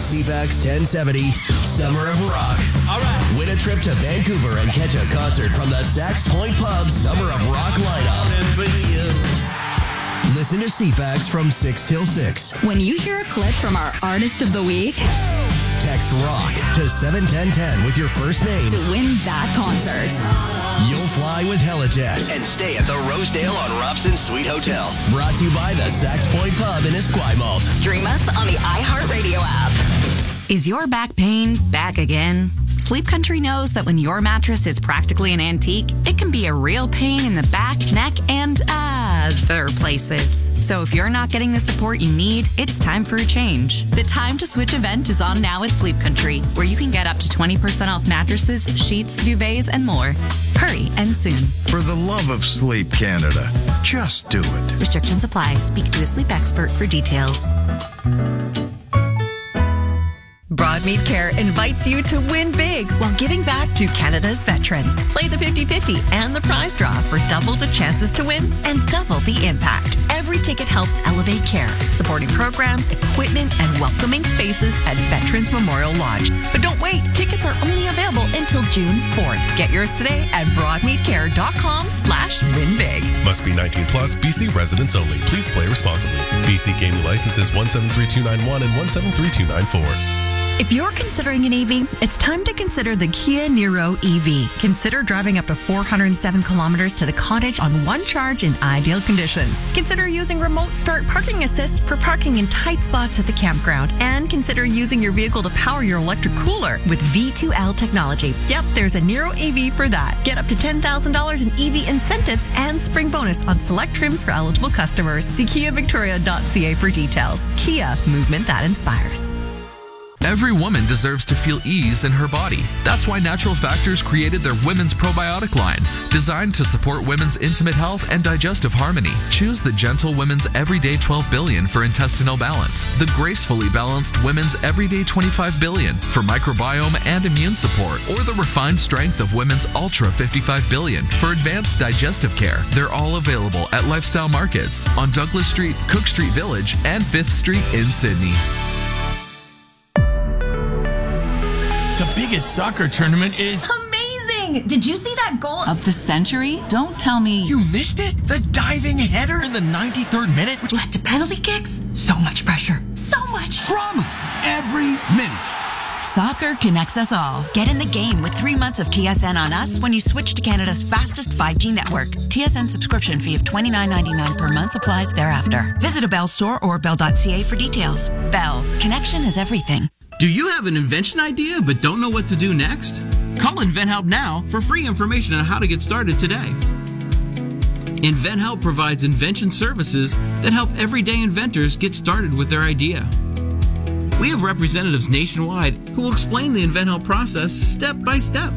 CFAX 1070 Summer of Rock. All right. Win a trip to Vancouver and catch a concert from the Sax Point Pub Summer of Rock lineup. Listen to CFAX from 6 till 6. When you hear a clip from our Artist of the Week, text ROCK to 71010 with your first name to win that concert. You'll fly with Helijet and stay at the Rosedale on Robson Suite Hotel. Brought to you by the Sax Point Pub in Esquimalt. Stream us on the iHeartRadio app. Is your back pain back again? Sleep Country knows that when your mattress is practically an antique, it can be a real pain in the back, neck, and other places. So if you're not getting the support you need, it's time for a change. The Time to Switch event is on now at Sleep Country, where you can get up to 20% off mattresses, sheets, duvets, and more. Hurry and soon. For the love of Sleep Canada, just do it. Restrictions apply. Speak to a sleep expert for details. Broadmead Care invites you to win big while giving back to Canada's veterans. Play the 50-50 and the prize draw for double the chances to win and double the impact. Every ticket helps elevate care, supporting programs, equipment, and welcoming spaces at Veterans Memorial Lodge. But don't wait. Tickets are only available until June 4th. Get yours today at broadmeadcare.com/winbig. Must be 19 plus, BC residents only. Please play responsibly. BC Gaming Licenses 173291 and 173294. If you're considering an EV, it's time to consider the Kia Niro EV. Consider driving up to 407 kilometers to the cottage on one charge in ideal conditions. Consider using remote start parking assist for parking in tight spots at the campground. And consider using your vehicle to power your electric cooler with V2L technology. Yep, there's a Niro EV for that. Get up to $10,000 in EV incentives and spring bonus on select trims for eligible customers. See KiaVictoria.ca for details. Kia, movement that inspires. Every woman deserves to feel ease in her body. That's why Natural Factors created their Women's Probiotic line, designed to support women's intimate health and digestive harmony. Choose the Gentle Women's Everyday 12 Billion for intestinal balance, the Gracefully Balanced Women's Everyday 25 Billion for microbiome and immune support, or the Refined Strength of Women's Ultra 55 Billion for advanced digestive care. They're all available at Lifestyle Markets on Douglas Street, Cook Street Village, and 5th Street in Sydney. The biggest soccer tournament is amazing! Did you see that goal of the century? Don't tell me you missed it. The diving header in the 93rd minute, which led to penalty kicks. So much pressure, so much drama every minute. Soccer connects us all. Get in the game with 3 months of TSN on us when you switch to Canada's fastest 5G network. TSN subscription fee of $29.99 per month applies thereafter. Visit a Bell store or bell.ca for details. Bell. Connection is everything. Do you have an invention idea but don't know what to do next? Call InventHelp now for free information on how to get started today. InventHelp provides invention services that help everyday inventors get started with their idea. We have representatives nationwide who will explain the InventHelp process step by step.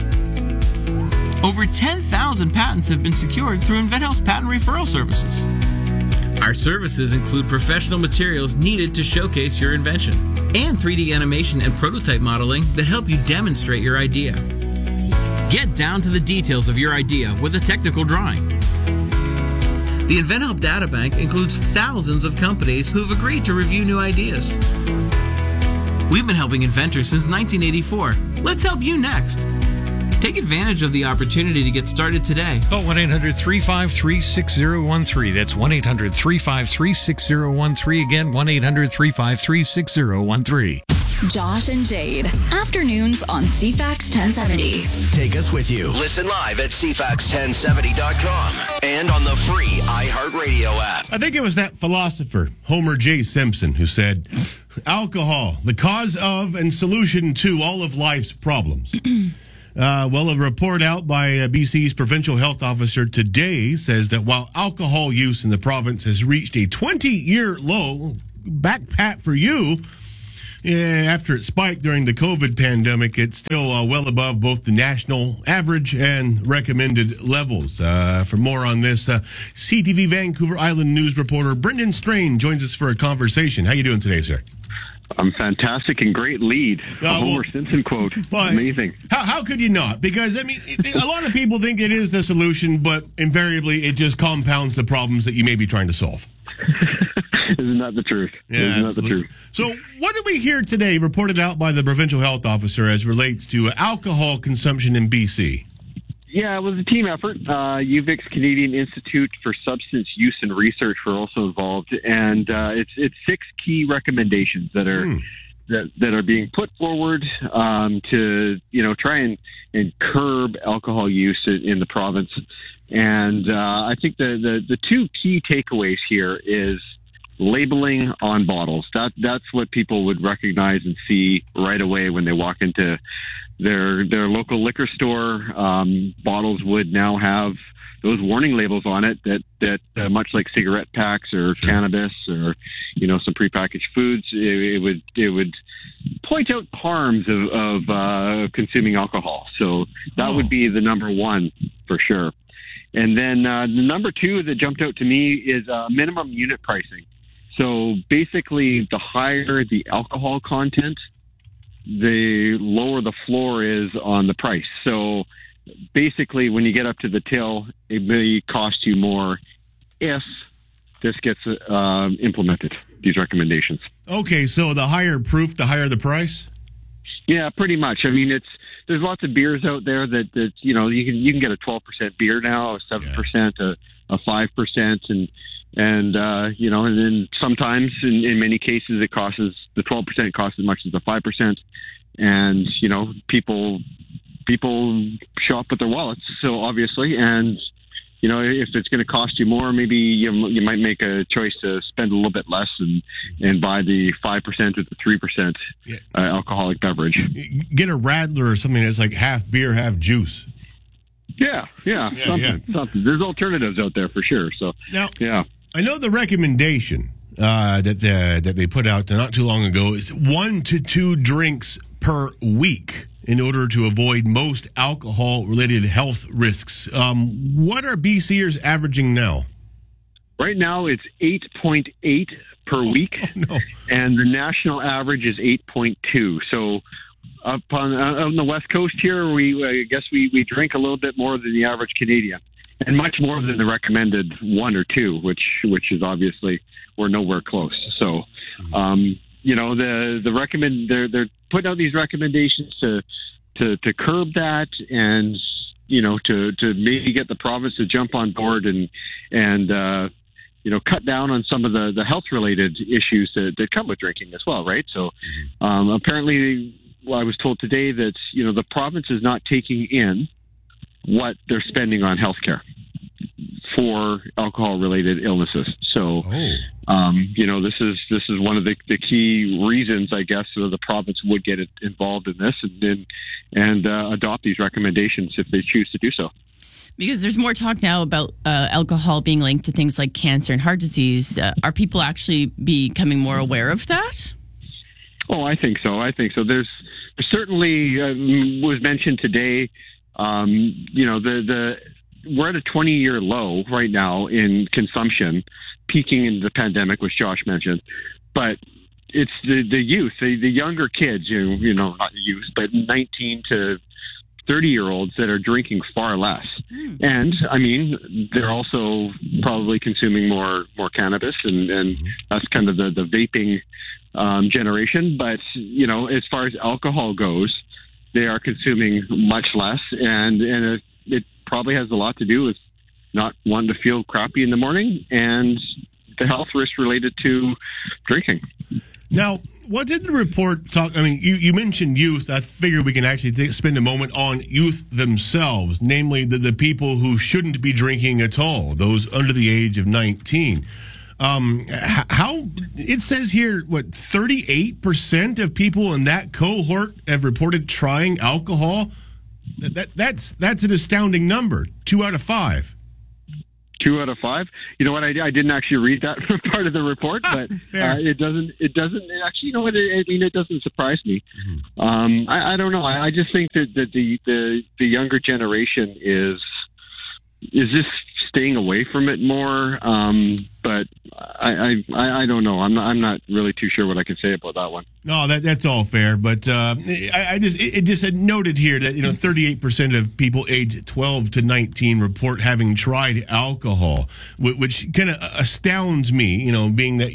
Over 10,000 patents have been secured through InventHelp's patent referral services. Our services include professional materials needed to showcase your invention and 3D animation and prototype modeling that help you demonstrate your idea. Get down to the details of your idea with a technical drawing. The InventHelp Databank includes thousands of companies who have agreed to review new ideas. We've been helping inventors since 1984. Let's help you next. Take advantage of the opportunity to get started today. Call 1-800-353-6013. That's 1-800-353-6013. Again, 1-800-353-6013. Josh and Jade. Afternoons on CFAX 1070. Take us with you. Listen live at CFAX1070.com and on the free iHeartRadio app. I think it was that philosopher, Homer J. Simpson, who said, alcohol, the cause of and solution to all of life's problems. Well, a report out by BC's provincial health officer today says that while alcohol use in the province has reached a 20-year low, back pat for you, after it spiked during the COVID pandemic, it's still well above both the national average and recommended levels. For more on this, CTV Vancouver Island News reporter Brendan Strain joins us for a conversation. How you doing today, sir? I'm fantastic and great lead. A Homer Simpson quote. Well, amazing. How could you not? Because, I mean, a lot of people think it is the solution, but invariably it just compounds the problems that you may be trying to solve. Isn't that the truth? Yeah, Isn't that the truth? So what did we hear today reported out by the provincial health officer as relates to alcohol consumption in BC? Yeah, it was a team effort. UVic's Canadian Institute for Substance Use and Research were also involved, and it's 6 key recommendations that are that are being put forward to try and curb alcohol use in the province. And I think the 2 key takeaways here is labeling on bottles. That's what people would recognize and see right away when they walk into their local liquor store. Bottles would now have those warning labels on it that much like cigarette packs or cannabis or some prepackaged foods, it would point out harms of consuming alcohol. So that would be the number 1 for sure. And then the number 2 that jumped out to me is minimum unit pricing. So basically, the higher the alcohol content, the lower the floor is on the price. So basically, when you get up to the till, it may cost you more if this gets implemented, these recommendations. Okay, so the higher proof, the higher the price? Yeah, pretty much. I mean, there's lots of beers out there that you can get a 12% beer now, a 7%, a 5%, and then sometimes in many cases the 12% costs as much as the 5%, and people shop with their wallets, so obviously, and if it's going to cost you more, maybe you might make a choice to spend a little bit less and buy the 5% or the 3% alcoholic beverage. Get a Radler or something that's like half beer, half juice. Yeah, something. There's alternatives out there for sure. So now, I know the recommendation that they put out not too long ago is 1 to 2 drinks per week in order to avoid most alcohol-related health risks. What are BCers averaging now? Right now, it's 8.8 per week, and the national average is 8.2. So up on the West Coast here, I guess we drink a little bit more than the average Canadian, and much more than the recommended 1 or 2, which is obviously we're nowhere close. So, they're putting out these recommendations to curb that, and to maybe get the province to jump on board and cut down on some of the health related issues that come with drinking as well, right? So apparently, I was told today that the province is not taking in what they're spending on healthcare for alcohol-related illnesses. So, this is one of the key reasons, I guess, the province would get involved in this and adopt these recommendations if they choose to do so. Because there's more talk now about alcohol being linked to things like cancer and heart disease. Are people actually becoming more aware of that? Oh, I think so. There's certainly was mentioned today. We're at a 20-year low right now in consumption, peaking in the pandemic, which Josh mentioned. But it's the youth, the younger kids, not youth, but 19 to 30-year-olds that are drinking far less. And, I mean, they're also probably consuming more cannabis, and that's kind of the vaping generation. But, as far as alcohol goes, they are consuming much less, and it probably has a lot to do with not wanting to feel crappy in the morning and the health risks related to drinking. Now, what did the report talk? I mean, you mentioned youth. I figure we can actually spend a moment on youth themselves, namely the people who shouldn't be drinking at all, those under the age of 19. How it says here, 38% of people in that cohort have reported trying alcohol. That's an astounding number. 2 out of 5. 2 out of 5. You know what? I didn't actually read that part of the report, but it doesn't actually. You know what? It doesn't surprise me. I don't know. I just think that the younger generation is just staying away from it more. But I don't know. I'm not really too sure what I can say about that one. No, that's all fair. But it just had noted here that 38% of people aged 12 to 19 report having tried alcohol, which kind of astounds me. Being that you're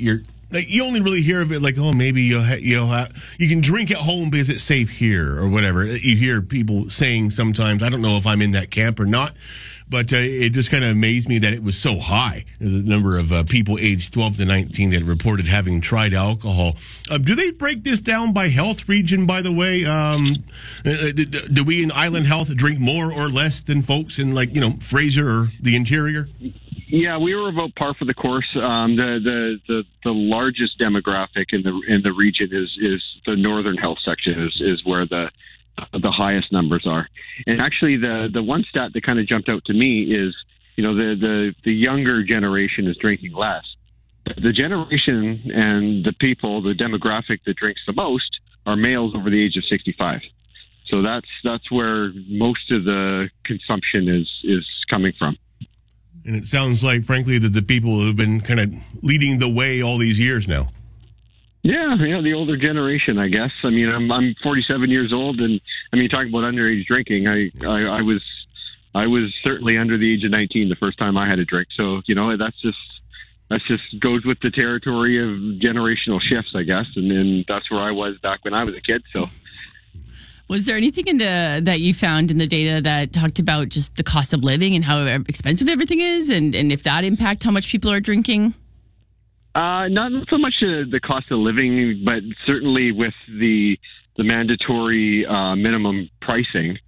Like, you only really hear of it like, oh, maybe you can drink at home because it's safe here or whatever. You hear people saying sometimes. I don't know if I'm in that camp or not, but it just kind of amazed me that it was so high, the number of people aged 12 to 19 that reported having tried alcohol. Do they break this down by health region, by the way? Do we in Island Health drink more or less than folks in, like, Fraser or the interior? Yeah, we were about par for the course. The largest demographic in the region is the Northern Health section is where the highest numbers are. And actually, the one stat that kind of jumped out to me is, the younger generation is drinking less. The generation and the demographic that drinks the most are males over the age of 65. So that's where most of the consumption is coming from. And it sounds like, frankly, that the people who have been kind of leading the way all these years now. Yeah, the older generation, I guess. I mean, I'm 47 years old, and I mean, talking about underage drinking, I was certainly under the age of 19 the first time I had a drink. So that's just goes with the territory of generational shifts, I guess, and that's where I was back when I was a kid. So. Was there anything that you found in the data that talked about just the cost of living and how expensive everything is, and if that impact how much people are drinking? Not so much the cost of living, but certainly with the mandatory minimum pricing,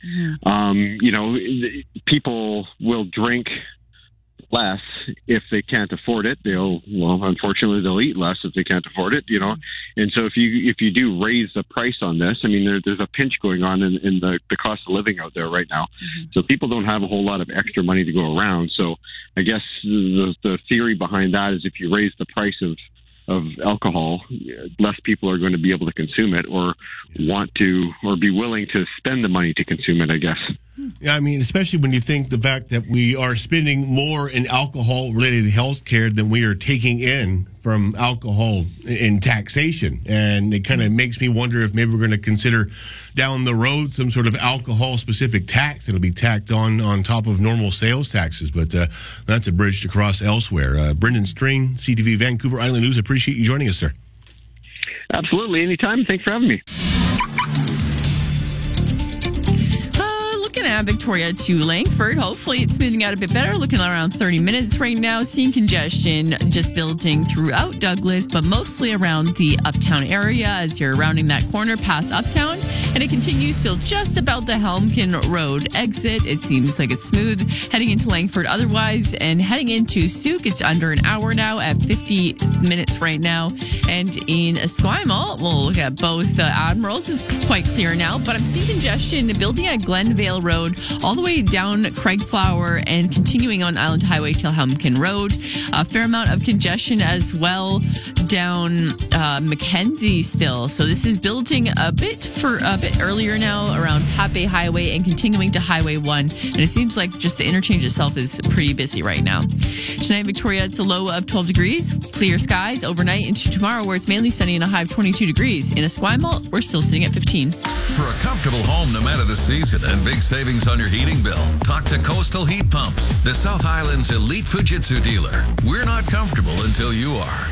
people will drink less if they can't afford it. Unfortunately, they'll eat less if they can't afford it, And so if you do raise the price on this, I mean, there's a pinch going on in the cost of living out there right now. Mm-hmm. So people don't have a whole lot of extra money to go around. So I guess the theory behind that is if you raise the price of alcohol, less people are going to be able to consume it or want to or be willing to spend the money to consume it, I guess. Yeah, I mean, especially when you think the fact that we are spending more in alcohol-related health care than we are taking in from alcohol in taxation. And it kind of makes me wonder if maybe we're going to consider down the road some sort of alcohol-specific tax that'll be tacked on top of normal sales taxes. But that's a bridge to cross elsewhere. Brendan String, CTV Vancouver Island News. Appreciate you joining us, sir. Absolutely. Anytime. Thanks for having me. Looking at Victoria to Langford, hopefully it's smoothing out a bit better. Looking around 30 minutes right now. Seeing congestion just building throughout Douglas, but mostly around the Uptown area as you're rounding that corner past Uptown. And it continues still just about the Helmkin Road exit. It seems like it's smooth heading into Langford otherwise. And heading into Souk, it's under an hour now at 50 minutes right now. And in Esquimalt, we'll look at both Admirals is quite clear now, but I'm seeing congestion building at Glenvale Road all the way down Craigflower and continuing on Island Highway till Helmkin Road. A fair amount of congestion as well down Mackenzie still. So this is building a bit earlier now around Pat Bay Highway and continuing to Highway 1. And it seems like just the interchange itself is pretty busy right now. Tonight, Victoria, it's a low of 12 degrees. Clear skies overnight into tomorrow where it's mainly sunny and a high of 22 degrees. In Esquimalt, we're still sitting at 15. For a comfortable home no matter the season and big savings on your heating bill, talk to Coastal Heat Pumps, the South Island's elite Fujitsu dealer. We're not comfortable until you are.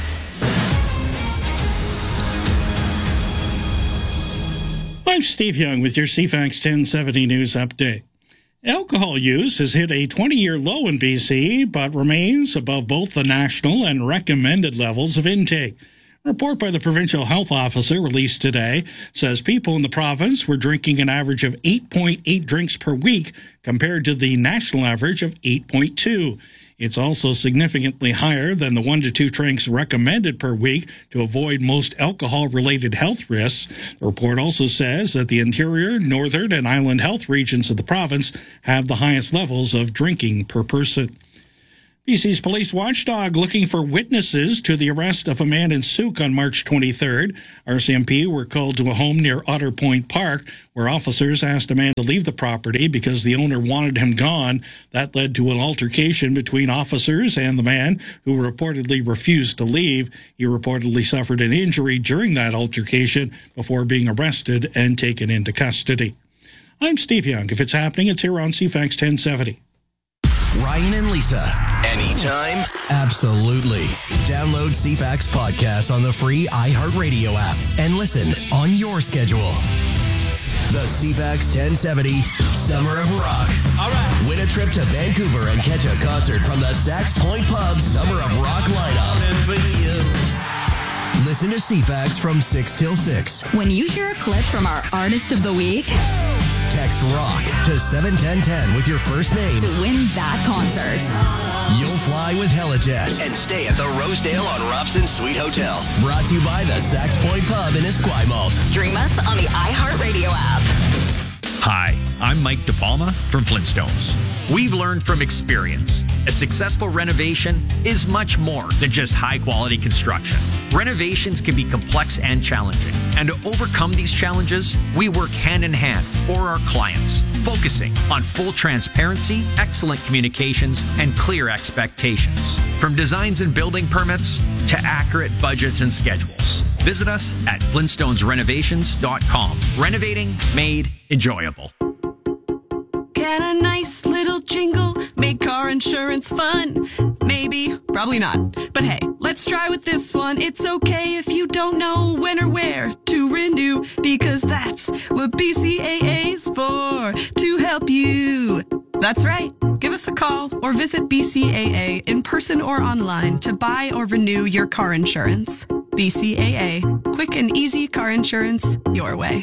I'm Steve Young with your CFAX 1070 News Update. Alcohol use has hit a 20-year low in BC, but remains above both the national and recommended levels of intake. A report by the provincial health officer released today says people in the province were drinking an average of 8.8 drinks per week compared to the national average of 8.2. It's also significantly higher than the 1 to 2 drinks recommended per week to avoid most alcohol-related health risks. The report also says that the interior, northern, and island health regions of the province have the highest levels of drinking per person. BC's police watchdog looking for witnesses to the arrest of a man in Souk on March 23rd. RCMP were called to a home near Otter Point Park, where officers asked a man to leave the property because the owner wanted him gone. That led to an altercation between officers and the man, who reportedly refused to leave. He reportedly suffered an injury during that altercation before being arrested and taken into custody. I'm Steve Young. If it's happening, it's here on CFAX 1070. Ryan and Lisa, Anytime? Absolutely. Download CFAX podcast on the free iHeartRadio app and listen on your schedule. The CFAX 1070 Summer of Rock. All right. Win a trip to Vancouver and catch a concert from the Sax Point Pub Summer of Rock lineup. Listen to CFAX from 6 till 6. When you hear a clip from our Artist of the Week, text ROCK to 71010 with your first name to win that concert. You'll fly with Helijet and stay at the Rosedale on Robson Suite Hotel. Brought to you by the Sax Point Pub in Esquimalt. Stream us on the iHeartRadio app. Hi, I'm Mike DePalma from Flintstones. We've learned from experience. A successful renovation is much more than just high-quality construction. Renovations can be complex and challenging. And to overcome these challenges, we work hand-in-hand for our clients, focusing on full transparency, excellent communications, and clear expectations. From designs and building permits to accurate budgets and schedules. Visit us at flintstonesrenovations.com. Renovating made enjoyable. Can a nice little jingle make car insurance fun? Maybe, probably not. But hey, let's try with this one. It's okay if you don't know when or where to renew, because that's what BCAA's for, to help you. That's right. Give us a call or visit BCAA in person or online to buy or renew your car insurance. BCAA. Quick and easy car insurance your way.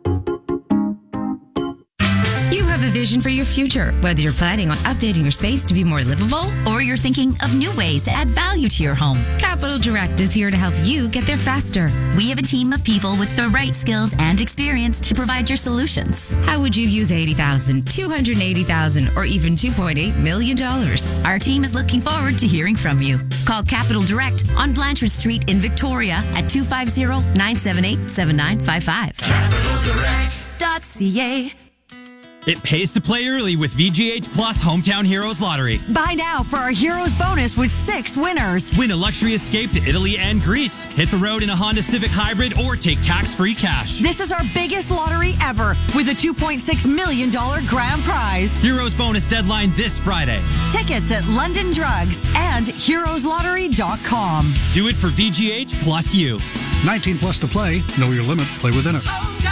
You have a vision for your future, whether you're planning on updating your space to be more livable or you're thinking of new ways to add value to your home. Capital Direct is here to help you get there faster. We have a team of people with the right skills and experience to provide your solutions. How would you use $80,000, $280,000, or even $2.8 million? Our team is looking forward to hearing from you. Call Capital Direct on Blanchard Street in Victoria at 250-978-7955. CapitalDirect.ca. It pays to play early with VGH Plus Hometown Heroes Lottery. Buy now for our Heroes bonus with 6 winners. Win a luxury escape to Italy and Greece. Hit the road in a Honda Civic Hybrid or take tax-free cash. This is our biggest lottery ever with a $2.6 million grand prize. Heroes bonus deadline this Friday. Tickets at London Drugs and heroeslottery.com. Do it for VGH plus you. 19 plus to play. Know your limit. Play within it.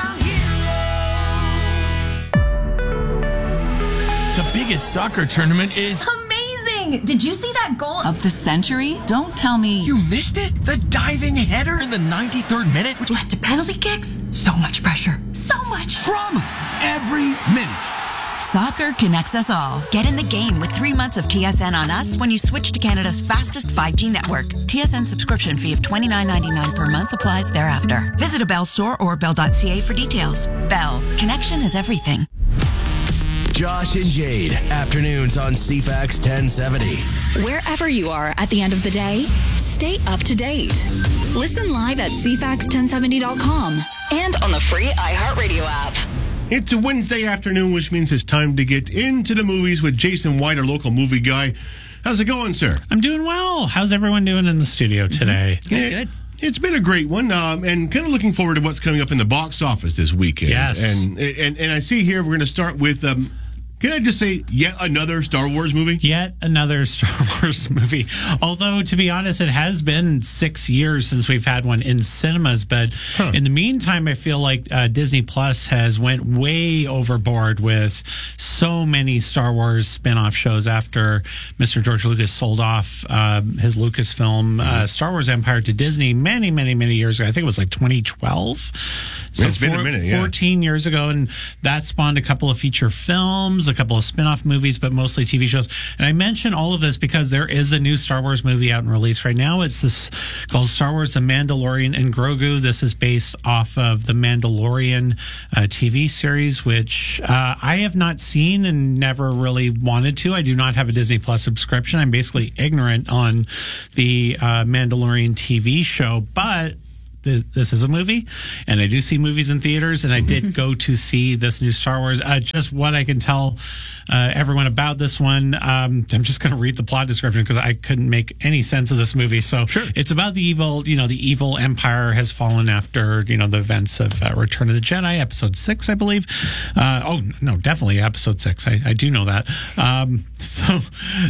The biggest soccer tournament is amazing. Did you see that goal of the century? Don't tell me you missed it. The diving header in the 93rd minute, which led to penalty kicks. So much pressure. So much drama every minute. Soccer connects us all. Get in the game with 3 months of TSN on us when you switch to Canada's fastest 5G network. TSN subscription fee of $29.99 per month applies thereafter. Visit a Bell store or bell.ca for details. Bell. Connection is everything. Josh and Jade, afternoons on CFAX 1070. Wherever you are at the end of the day, stay up to date. Listen live at CFAX1070.com and on the free iHeartRadio app. It's a Wednesday afternoon, which means it's time to get into the movies with Jason White, our local movie guy. How's it going, sir? I'm doing well. How's everyone doing in the studio today? Good. It's been a great one, and kind of looking forward to what's coming up in the box office this weekend. Yes. And I see here we're going to start with... can I just say yet another Star Wars movie? Yet another Star Wars movie. Although, to be honest, it has been 6 years since we've had one in cinemas. But in the meantime, I feel like Disney Plus has went way overboard with so many Star Wars spin-off shows after Mr. George Lucas sold off his Lucasfilm Star Wars Empire to Disney many, many, many years ago. I think it was like 2012. So it's been a minute, yeah. 14 years ago, and that spawned a couple of feature films, a couple of spin-off movies, but mostly TV shows. And I mention all of this because there is a new Star Wars movie out in release right now. It's this called Star Wars The Mandalorian and Grogu. This is based off of the Mandalorian TV series, which I have not seen and never really wanted to. I do not have a Disney Plus subscription. I'm basically ignorant on the Mandalorian TV show, but this is a movie, and I do see movies in theaters, and I did go to see this new Star Wars. Just what I can tell everyone about this one, I'm just going to read the plot description because I couldn't make any sense of this movie. So it's about the evil Empire has fallen after, the events of Return of the Jedi, Episode 6, I believe. Definitely Episode 6. I do know that. So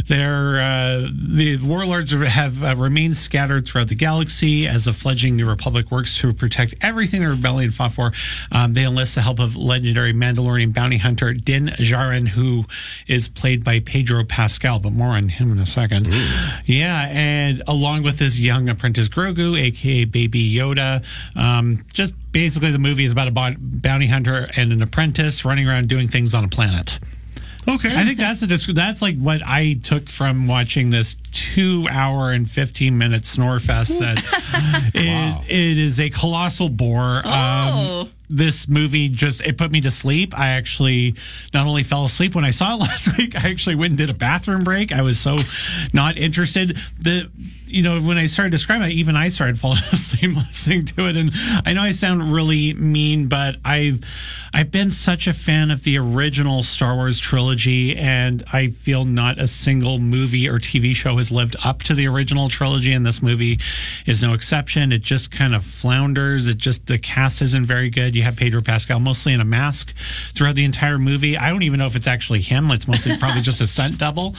the warlords have remained scattered throughout the galaxy as the fledgling New Republic works to protect everything the rebellion fought for. They enlist the help of legendary Mandalorian bounty hunter Din Djarin, who is played by Pedro Pascal, but more on him in a second. Ooh. Yeah, and along with his young apprentice Grogu, aka Baby Yoda. Just basically the movie is about a bounty hunter and an apprentice running around doing things on a planet. Okay. I think that's like what I took from watching this 2-hour and 15-minute snore fest. That it is a colossal bore. This movie it put me to sleep. I actually not only fell asleep when I saw it last week, I actually went and did a bathroom break. I was so not interested. When I started describing it, even I started falling asleep listening to it. And I know I sound really mean, but I've been such a fan of the original Star Wars trilogy, and I feel not a single movie or TV show has lived up to the original trilogy, and this movie is no exception. It just kind of flounders. The cast isn't very good. You have Pedro Pascal mostly in a mask throughout the entire movie. I don't even know if it's actually him. It's mostly probably just a stunt double.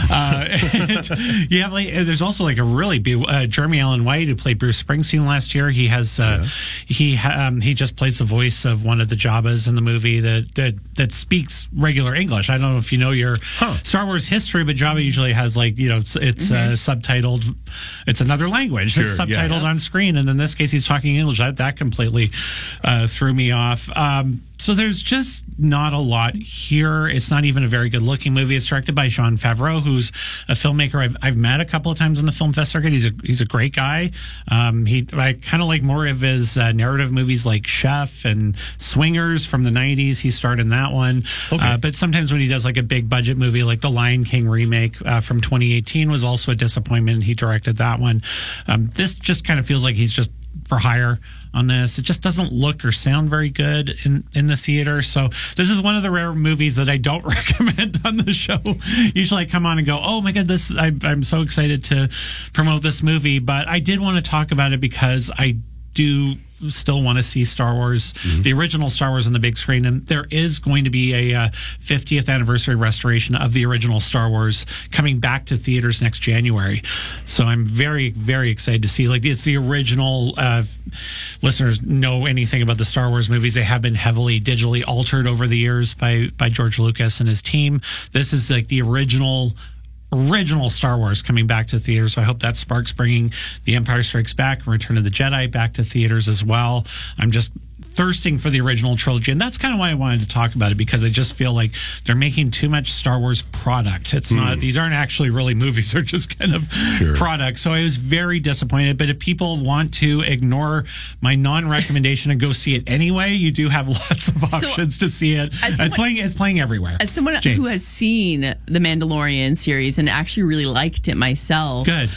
There's also like a really Jeremy Allen White, who played Bruce Springsteen last year. He has he just plays the voice of one of the Jabbas in the movie that speaks regular English. I don't know if you know your Star Wars history, but Jabba usually has it's subtitled. It's another language. It's subtitled on screen, and in this case, he's talking English. That completely threw me off. So there's just not a lot here. It's not even a very good looking movie. It's directed by Jon Favreau, who's a filmmaker I've met a couple of times in the film fest circuit. He's a great guy. I kind of like more of his narrative movies like Chef and Swingers from the 90s. He starred in that one. Okay. But sometimes when he does like a big budget movie like the Lion King remake from 2018 was also a disappointment. He directed that one. This just kind of feels like he's just for hire on this. It just doesn't look or sound very good in the theater. So this is one of the rare movies that I don't recommend on the show. Usually I come on and go, oh my God, I'm so excited to promote this movie. But I did want to talk about it because I do still want to see Star Wars, the original Star Wars on the big screen. And there is going to be a 50th anniversary restoration of the original Star Wars coming back to theaters next January. So I'm very, very excited to see, it's the original, listeners know anything about the Star Wars movies. They have been heavily digitally altered over the years by George Lucas and his team. This is like the original Star Wars coming back to theaters. So I hope that sparks bringing The Empire Strikes Back and Return of the Jedi back to theaters as well. I'm just thirsting for the original trilogy, and that's kind of why I wanted to talk about it, because I just feel like they're making too much Star Wars product. It's not; these aren't actually really movies; they're just kind of products. So I was very disappointed. But if people want to ignore my non-recommendation and go see it anyway, you do have lots of options to see it. It's playing everywhere. As someone who has seen the Mandalorian series and actually really liked it myself, good.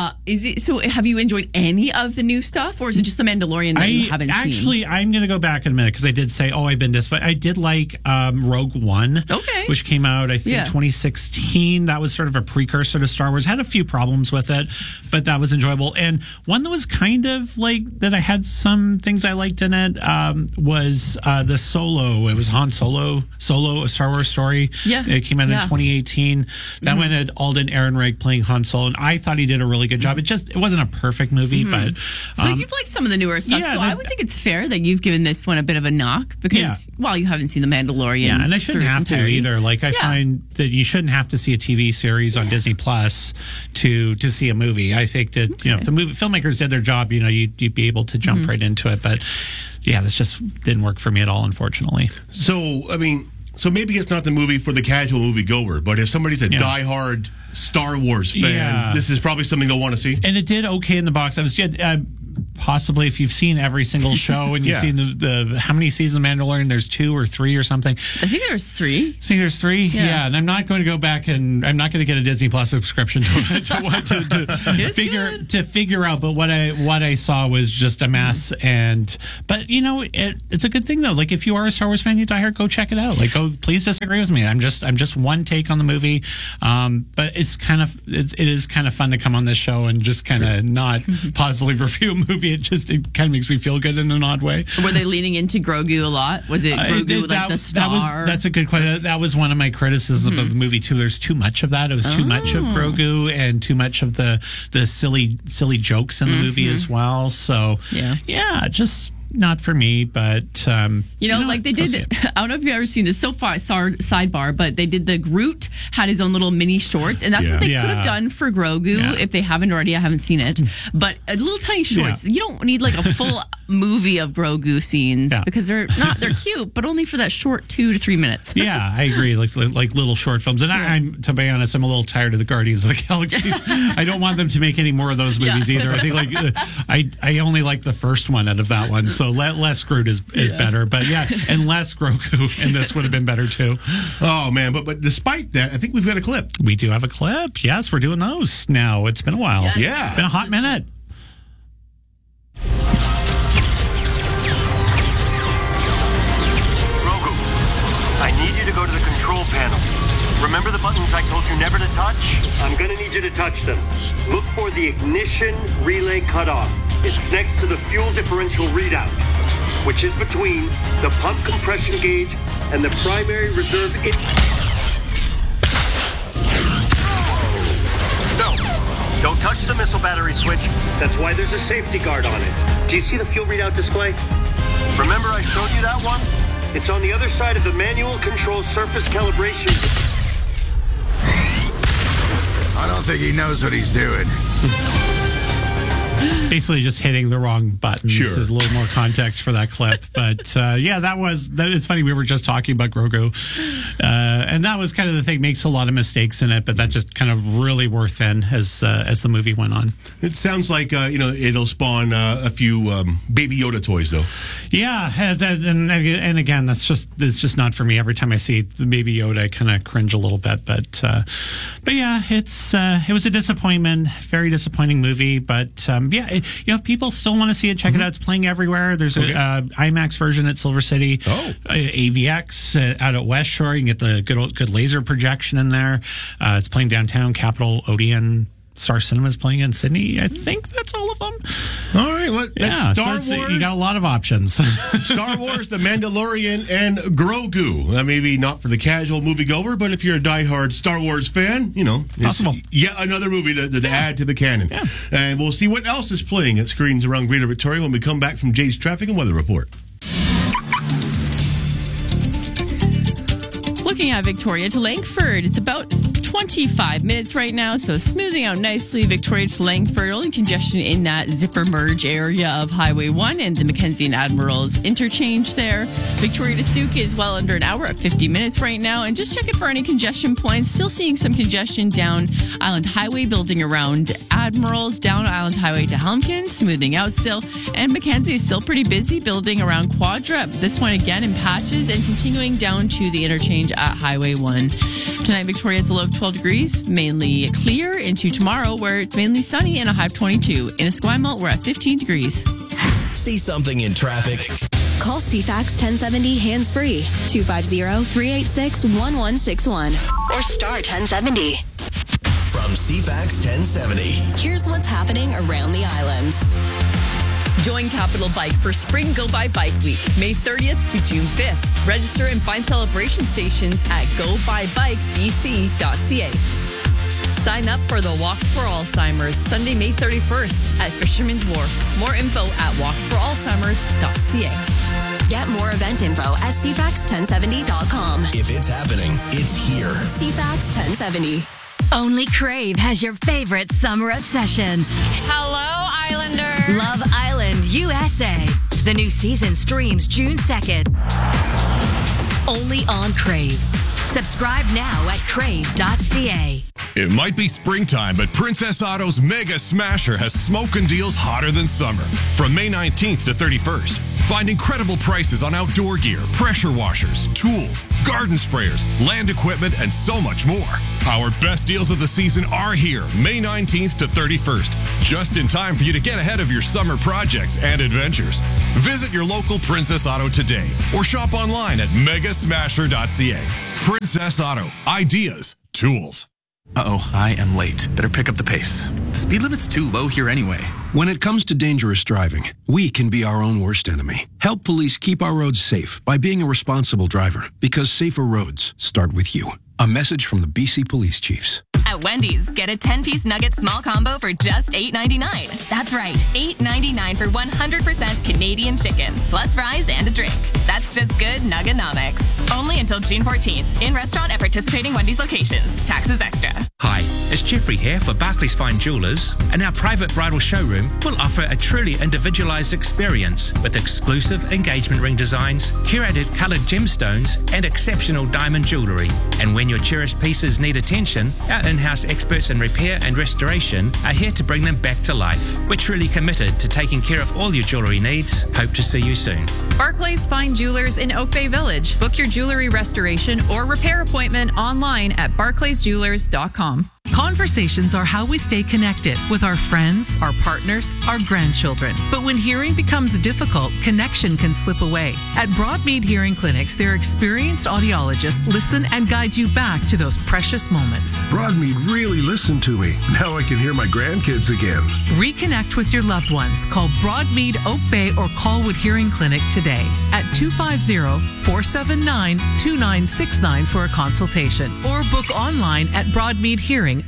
So have you enjoyed any of the new stuff, or is it just the Mandalorian that you haven't seen? Actually, I'm going to go back in a minute because I did say, I've been disappointed. I did like Rogue One, which came out, I think, 2016. That was sort of a precursor to Star Wars. Had a few problems with it, but that was enjoyable. And one that was kind of that I had some things I liked in it was the Solo. It was Han Solo, a Star Wars story. Yeah. It came out in 2018. That one had Alden Ehrenreich playing Han Solo, and I thought he did a really good job. It wasn't a perfect movie, but... So you've liked some of the newer stuff, I would think it's fair that you've given this one a bit of a knock, because while you haven't seen The Mandalorian... Yeah, and I shouldn't have to either. I find that you shouldn't have to see a TV series on Disney Plus to see a movie. I think that, if the filmmakers did their job, you'd be able to jump right into it. But, this just didn't work for me at all, unfortunately. So maybe it's not the movie for the casual moviegoer, but if somebody's a diehard Star Wars fan, this is probably something they'll want to see. And it did okay in the box. I was possibly if you've seen every single show and you've seen the how many seasons of Mandalorian? There's 2 or 3 or something. I think there's 3. I think there's 3. Yeah, and I'm not going to go back and I'm not going to get a Disney Plus subscription to figure out. But what I saw was just a mess. But you know, it's a good thing though. Like if you are a Star Wars fan, you die hard, go check it out. Like, please disagree with me. I'm just one take on the movie. But it is kind of fun to come on this show and just kind of not positively review a movie. It kind of makes me feel good in an odd way. Were they leaning into Grogu a lot? Was it Grogu the star? That's a good question. That was one of my criticisms of the movie too. There's too much of that. It was too much of Grogu and too much of the silly jokes in the movie as well. So yeah, just not for me, but like they did. I don't know if you've ever seen this. So far, sidebar, but they did the Groot had his own little mini shorts, and that's what they could have done for Grogu if they haven't already. I haven't seen it, but little tiny shorts. You don't need like a full movie of Grogu scenes because they're cute, but only for that short 2 to 3 minutes. Yeah, I agree. Like little short films, and I'm to be honest, I'm a little tired of the Guardians of the Galaxy. I don't want them to make any more of those movies either. I think I only like the first one out of that one. So less Groot is better, but and less Grogu, and this would have been better too. Oh man, but despite that, I think we've got a clip. We do have a clip. Yes, we're doing those now. It's been a while. Yes. Yeah, it's been a hot minute. Grogu, I need you to go to the control panel. Remember the buttons I told you never to touch? I'm gonna need you to touch them. Look for the ignition relay cutoff. It's next to the fuel differential readout, which is between the pump compression gauge and the primary reserve. No, don't touch the missile battery switch. That's why there's a safety guard on it. Do you see the fuel readout display? Remember I showed you that one? It's on the other side of the manual control surface calibration. I don't think he knows what he's doing. Basically just hitting the wrong button. Sure. There's a little more context for that clip. But it's funny. We were just talking about Grogu. And that was kind of the thing, makes a lot of mistakes in it, but that just kind of really wore thin as the movie went on. It sounds like, it'll spawn a few Baby Yoda toys, though. Yeah. And again, it's just not for me. Every time I see the Baby Yoda, I kind of cringe a little bit. But yeah, it was a disappointment. Very disappointing movie. But if people still want to see it, check it out. It's playing everywhere. There's an IMAX version at Silver City, AVX out at West Shore. You can get the good laser projection in there. It's playing downtown. Capitol, Odeon, Star Cinema is playing in Sydney. I think that's all of them. All right, that's Star Wars. You got a lot of options. Star Wars, The Mandalorian, and Grogu. Maybe not for the casual moviegoer, but if you're a diehard Star Wars fan, it's possible. Yet another movie to add to the canon. Yeah. And we'll see what else is playing at screens around Greater Victoria when we come back from Jay's Traffic and Weather Report. Looking at Victoria to Langford, it's about 25 minutes right now, so smoothing out nicely. Victoria to Langford, only congestion in that zipper merge area of Highway 1 and the Mackenzie and Admirals interchange there. Victoria to Sooke is well under an hour at 50 minutes right now, and just check it for any congestion points. Still seeing some congestion down Island Highway, building around Admirals, down Island Highway to Helmkin, smoothing out still, and Mackenzie is still pretty busy, building around Quadra, at this point again in patches, and continuing down to the interchange at Highway 1. Tonight, Victoria, it's a low of 12 degrees, mainly clear, into tomorrow, where it's mainly sunny and a high of 22. In Esquimalt, we're at 15 degrees. See something in traffic? Call CFAX 1070 hands-free, 250-386-1161, or star 1070. From CFAX 1070. Here's what's happening around the island. Join Capital Bike for Spring Go By Bike Week, May 30th to June 5th. Register and find celebration stations at gobyBikeBC.ca. Sign up for the Walk for Alzheimer's Sunday, May 31st at Fisherman's Wharf. More info at walkforalzheimers.ca. Get more event info at CFAX1070.com. If it's happening, it's here. CFAX 1070. Only Crave has your favorite summer obsession. Hello, Islander. Love Island, USA. The new season streams June 2nd. Only on Crave. Subscribe now at crave.ca. It might be springtime, but Princess Auto's Mega Smasher has smoking deals hotter than summer. From May 19th to 31st, find incredible prices on outdoor gear, pressure washers, tools, garden sprayers, land equipment, and so much more. Our best deals of the season are here, May 19th to 31st, just in time for you to get ahead of your summer projects and adventures. Visit your local Princess Auto today or shop online at megasmasher.ca. Princess Auto. Ideas. Tools. Uh-oh, I am late. Better pick up the pace. The speed limit's too low here anyway. When it comes to dangerous driving, we can be our own worst enemy. Help police keep our roads safe by being a responsible driver, because safer roads start with you. A message from the BC Police Chiefs. At Wendy's, get a 10-piece nugget small combo for just $8.99. That's right, $8.99 for 100% Canadian chicken, plus fries and a drink. That's just good Nugganomics. Only until June 14th, in restaurant at participating Wendy's locations. Taxes extra. Hi, it's Jeffrey here for Barclays Fine Jewelers, and our private bridal showroom will offer a truly individualized experience with exclusive engagement ring designs, curated colored gemstones, and exceptional diamond jewelry. And when your cherished pieces need attention, our in-house experts in repair and restoration are here to bring them back to life. We're truly committed to taking care of all your jewelry needs. Hope to see you soon. Barclays Fine Jewelers in Oak Bay Village. Book your jewelry restoration or repair appointment online at barclaysjewelers.com. Conversations are how we stay connected with our friends, our partners, our grandchildren. But when hearing becomes difficult, connection can slip away. At Broadmead Hearing Clinics, their experienced audiologists listen and guide you back to those precious moments. Broadmead really listened to me. Now I can hear my grandkids again. Reconnect with your loved ones. Call Broadmead, Oak Bay, or Colwood Hearing Clinic today at 250-479-2969 for a consultation, or book online at broadmeadhearing.com.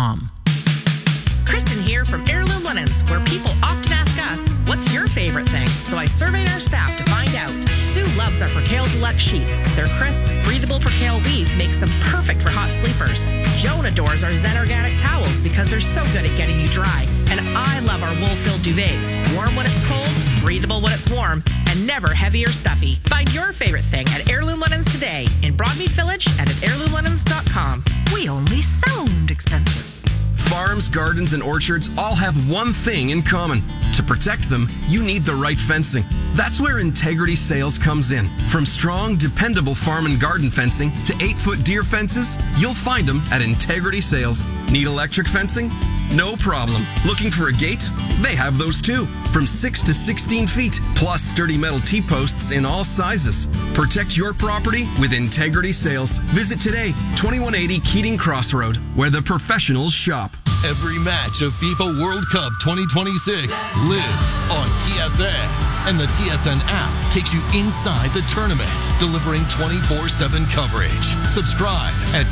Kristen here from Heirloom Linens, where people often ask us, what's your favorite thing? So I surveyed our staff to find out. Sue loves our Percale Deluxe sheets. Their crisp, breathable Percale weave makes them perfect for hot sleepers. Joan adores our Zen Organic towels because they're so good at getting you dry. And I love our wool-filled duvets. Warm when it's cold, breathable when it's warm, and never heavy or stuffy. Find your favorite thing at Heirloom Linens today in Broadmead Village and at heirloomlinens.com. We only sound expensive. Farms, gardens, and orchards all have one thing in common. To protect them, you need the right fencing. That's where Integrity Sales comes in. From strong, dependable farm and garden fencing to 8-foot deer fences, you'll find them at Integrity Sales. Need electric fencing? No problem. Looking for a gate? They have those too. From 6 to 16 feet, plus sturdy metal T-posts in all sizes. Protect your property with Integrity Sales. Visit today, 2180 Keating Crossroad, where the professionals shop. Every match of FIFA World Cup 2026 lives on TSN. And the TSN app takes you inside the tournament, delivering 24/7 coverage. Subscribe at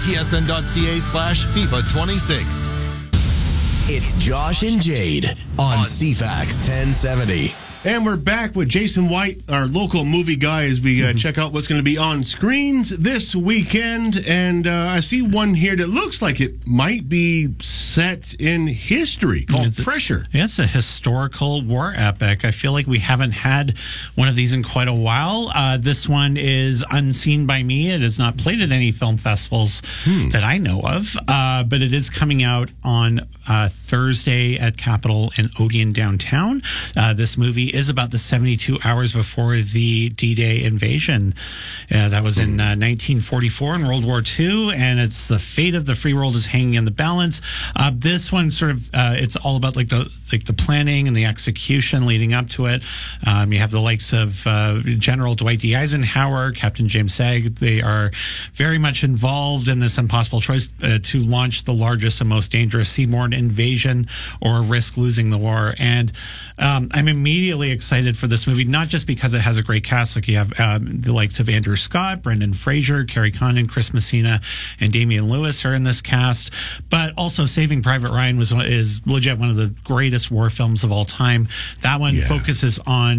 tsn.ca/FIFA26. It's Josh and Jade on CFAX 1070. And we're back with Jason White, our local movie guy, as we check out what's going to be on screens this weekend. And I see one here that looks like it might be set in history, called Pressure. It's a historical war epic. I feel like we haven't had one of these in quite a while. This one is unseen by me. It is not played at any film festivals that I know of, but it is coming out on Thursday at Capitol in Odeon downtown. This movie is about the 72 hours before the D-Day invasion. That was in 1944 in World War II, and it's the fate of the free world is hanging in the balance. This one sort of it's all about like the planning and the execution leading up to it. You have the likes of General Dwight D. Eisenhower, Captain James Sagg. They are very much involved in this impossible choice to launch the largest and most dangerous seaborne invasion or risk losing the war. And I'm immediately excited for this movie, not just because it has a great cast. Like you have the likes of Andrew Scott, Brendan Fraser, Carrie Condon, Chris Messina, and Damian Lewis are in this cast. But also Saving Private Ryan is legit one of the greatest war films of all time. That one focuses on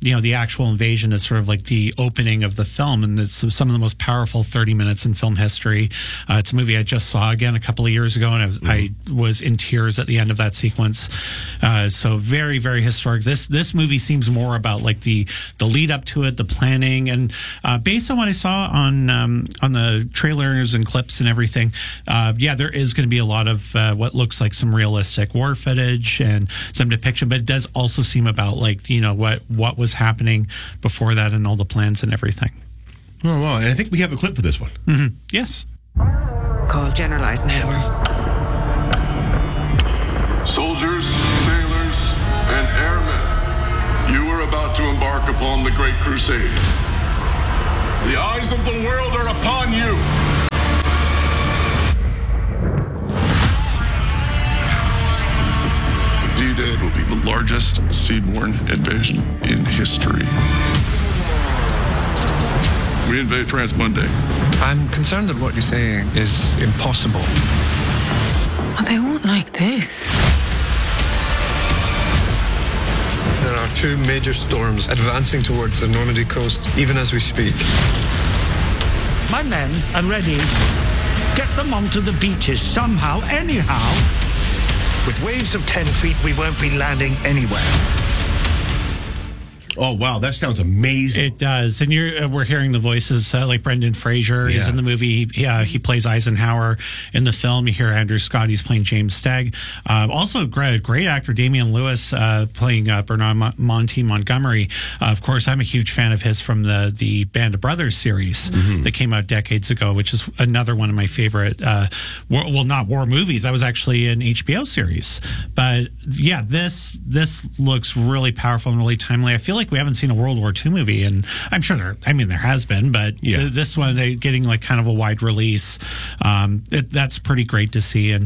the actual invasion is sort of like the opening of the film, and it's some of the most powerful 30 minutes in film history. It's a movie I just saw again a couple of years ago, and I was in tears at the end of that sequence. So very, very historic. This movie seems more about like the lead up to it, the planning, and based on what I saw on the trailers and clips and everything, there is going to be a lot of what looks like some realistic war footage and some depiction, but it does also seem about like what was happening before that and all the plans and everything. Oh wow! And I think we have a clip for this one. Mm-hmm. Yes. Call General Eisenhower. Soldiers, sailors, and airmen, you are about to embark upon the Great Crusade. The eyes of the world are upon you. D-Day will be the largest seaborne invasion in history. We invade France Monday. I'm concerned that what you're saying is impossible. Oh, they won't like this. There are 2 major storms advancing towards the Normandy coast, even as we speak. My men are ready. Get them onto the beaches somehow, anyhow. With waves of 10 feet, we won't be landing anywhere. Oh, wow. That sounds amazing. It does. And we're hearing the voices like Brendan Fraser is in the movie. He plays Eisenhower in the film. You hear Andrew Scott. He's playing James Stagg. Also, great actor Damian Lewis playing Bernard Monty Montgomery. Of course, I'm a huge fan of his from the Band of Brothers series that came out decades ago, which is another one of my favorite, not war movies. That was actually an HBO series. But yeah, this looks really powerful and really timely. I feel like we haven't seen a World War II movie, and I'm sure there has been, but this one, they getting like kind of a wide release. That's pretty great to see. And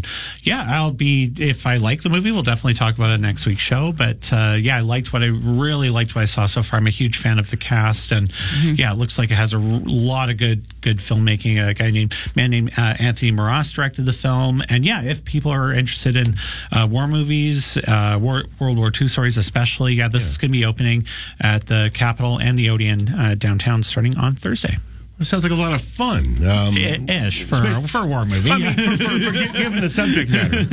if I like the movie, we'll definitely talk about it next week's show. But I really liked what I saw so far. I'm a huge fan of the cast, and it looks like it has a lot of good filmmaking. A man named Anthony Maras directed the film. And if people are interested in war movies, World War II stories especially, this is going to be opening at the Capitol and the Odeon downtown starting on Thursday. It sounds like a lot of fun. Ish for a war movie. I mean, for given the subject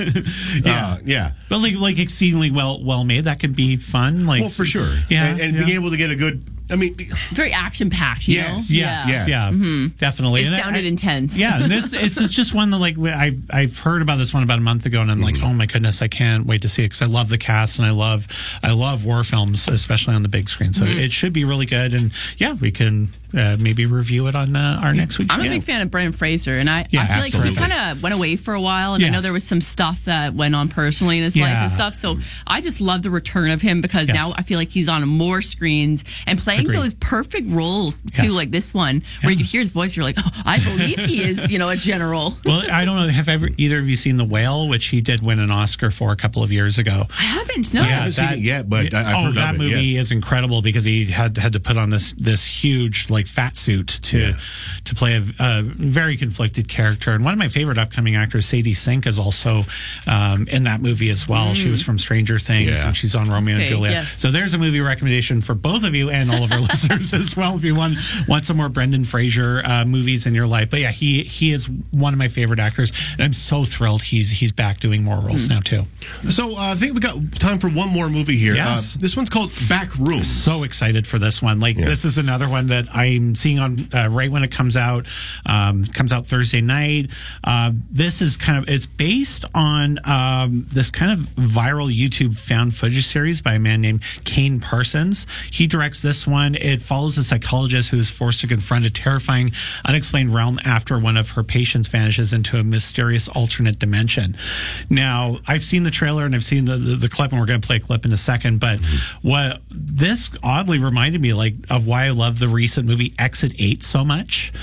matter. But like exceedingly well made. That could be fun. Like, well, for sure. Yeah. And being able to get a good, very action packed, you know? Yeah, definitely. It sounded intense. Yeah, and it's just one that I've heard about this one about a month ago, and I'm like, oh my goodness, I can't wait to see it because I love the cast and I love war films, especially on the big screen. So it should be really good, and we can maybe review it on our next week's show. I'm a big fan of Brendan Fraser, and I feel like he kind of went away for a while, and I know there was some stuff that went on personally in his life and stuff. So I just love the return of him because now I feel like he's on more screens and playing those perfect roles too, like this one where you can hear his voice. You're like, oh, I believe he is, a general. Well, I don't know. Have either of you seen The Whale, which he did win an Oscar for a couple of years ago? I haven't. No, I haven't seen it yet, but I've heard that of it. movie is incredible because he had to put on this huge fat suit to play a very conflicted character. And one of my favorite upcoming actors, Sadie Sink, is also in that movie as well. She was from Stranger Things, and she's on Romeo and Juliet. Yes. So there's a movie recommendation for both of you and all of our listeners as well if you want some more Brendan Fraser movies in your life. But he is one of my favorite actors, and I'm so thrilled he's back doing more roles now too. So I think we got time for one more movie here. Yes. This one's called Back Room. So excited for this one. This is another one that I'm seeing on right when it comes out. Comes out Thursday night. This is it's based on this kind of viral YouTube found footage series by a man named Kane Parsons. He directs this one. It follows a psychologist who is forced to confront a terrifying, unexplained realm after one of her patients vanishes into a mysterious alternate dimension. Now, I've seen the trailer and I've seen the clip, and we're going to play a clip in a second, but what this oddly reminded me of why I love the recent movie Exit 8 so much.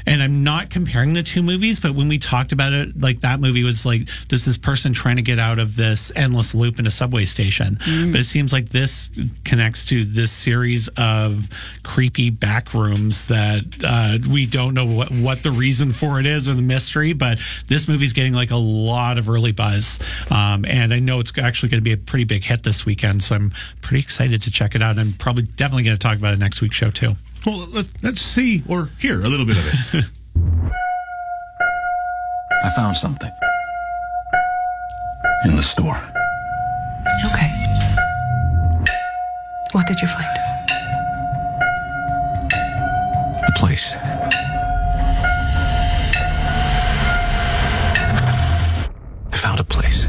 And I'm not comparing the two movies, but when we talked about it, like that movie was like this person trying to get out of this endless loop in a subway station. But it seems like this connects to this series of creepy back rooms that we don't know what the reason for it is or the mystery, but this movie's getting like a lot of early buzz. And I know it's actually going to be a pretty big hit this weekend, so I'm pretty excited to check it out. And probably definitely going to talk about it next week's show too. Well, let's see or hear a little bit of it. I found something in the store. Okay. What did you find? The place. I found a place.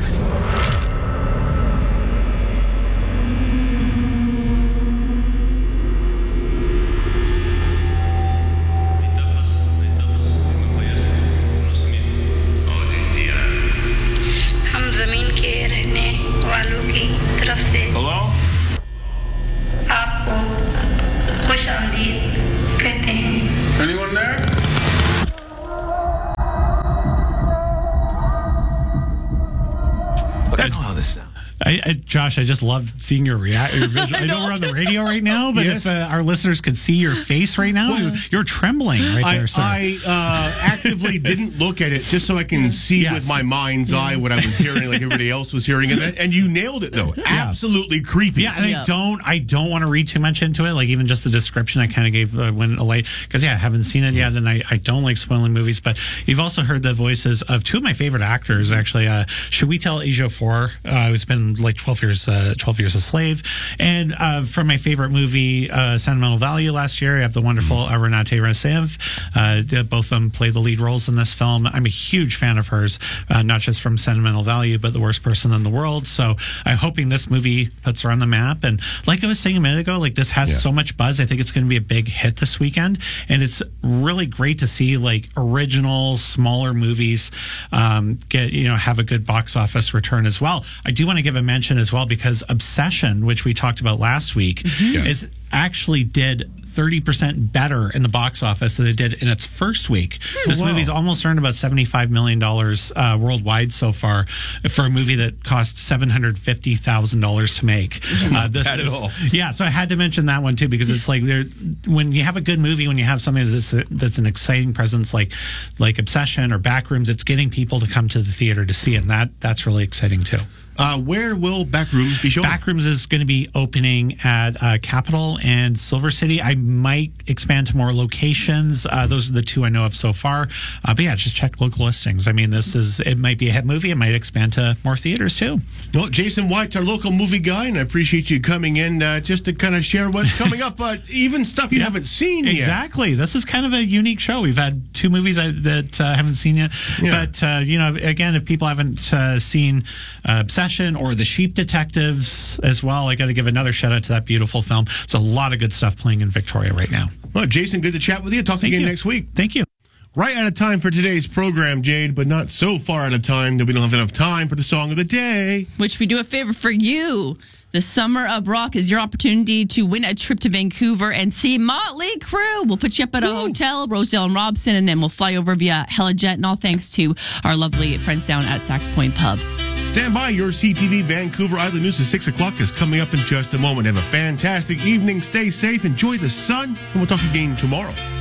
Hello? Anyone there? That's how this sounds. Josh, I just love seeing your reaction. I know we're on the radio right now, but if our listeners could see your face right now, you're trembling right there, sir. I actively didn't look at it just so I can see with my mind's eye what I was hearing, like everybody else was hearing. And you nailed it, though. Absolutely creepy. Yeah, and I don't want to read too much into it. Like even just the description I kind of gave went away because I haven't seen it yet, and I don't like spoiling movies. But you've also heard the voices of two of my favorite actors, actually. Chiwetel Ejiofor, who's been like 12 years a slave, and from my favorite movie, Sentimental Value last year, I have the wonderful Renate Reinsve. Both of them play the lead roles in this film. I'm a huge fan of hers, not just from Sentimental Value, but The Worst Person in the World. So I'm hoping this movie puts her on the map. And like I was saying a minute ago, like this has so much buzz. I think it's going to be a big hit this weekend, and it's really great to see like original, smaller movies have a good box office return as well. I do want to give a mention as well because Obsession, which we talked about last week, is actually did 30% better in the box office than it did in its first week. This movie's almost earned about $75 million worldwide so far for a movie that cost $750,000 to make. Not bad at all. Yeah, so I had to mention that one too because it's like when you have a good movie, when you have something that's an exciting presence like Obsession or Backrooms, it's getting people to come to the theater to see it, and that's really exciting too. Where will Backrooms be shown? Backrooms is going to be opening at Capitol and Silver City. I might expand to more locations. Those are the two I know of so far. But yeah, just check local listings. I mean, it might be a hit movie. It might expand to more theaters too. Well, Jason White's our local movie guy, and I appreciate you coming in just to kind of share what's coming up, but even stuff you haven't seen yet. Exactly. This is kind of a unique show. We've had two movies that I haven't seen yet. Yeah. But, again, if people haven't seen Obsession or The Sheep Detectives as well, I got to give another shout out to that beautiful film. It's a lot of good stuff playing in Victoria right now. Well, Jason, good to chat with you. Talk to you again next week. Thank you. Right out of time for today's program, Jade, but not so far out of time that we don't have enough time for the song of the day. Which we do a favor for you. The Summer of Rock is your opportunity to win a trip to Vancouver and see Motley Crue. We'll put you up at a hotel, Rosedale and Robson, and then we'll fly over via Helijet, and all thanks to our lovely friends down at Sax Point Pub. Stand by. Your CTV Vancouver Island News at 6 o'clock is coming up in just a moment. Have a fantastic evening. Stay safe. Enjoy the sun. And we'll talk again tomorrow.